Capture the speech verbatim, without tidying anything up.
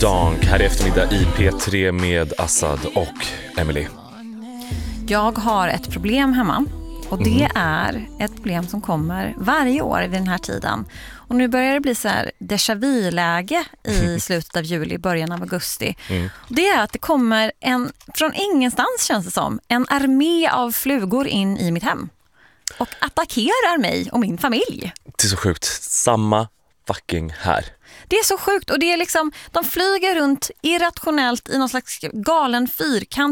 Donk här i eftermiddag i P tre med Assad och Emily. Jag har ett problem hemma och det mm. är ett problem som kommer varje år vid den här tiden. Och nu börjar det bli så här déjà vu-läge i slutet av juli, början av augusti. Mm. Det är att det kommer en, från ingenstans känns det som, en armé av flugor in i mitt hem. Och attackerar mig och min familj. Det är så sjukt. Samma fucking här. Det är så sjukt och det är liksom, de flyger runt irrationellt i någon slags galen fyrkant